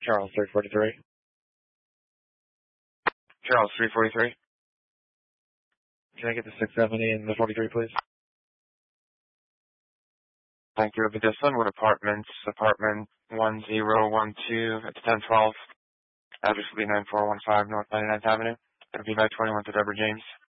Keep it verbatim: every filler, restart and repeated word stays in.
Charles, three forty-three. Charles, three forty-three. Can I get the six seventy and the forty-three, please? Thank you. It'll be this one with apartments, apartment one zero one two at ten twelve. Address will be nine four one five North ninety-ninth Avenue. It'll be by twenty-one to Deborah James.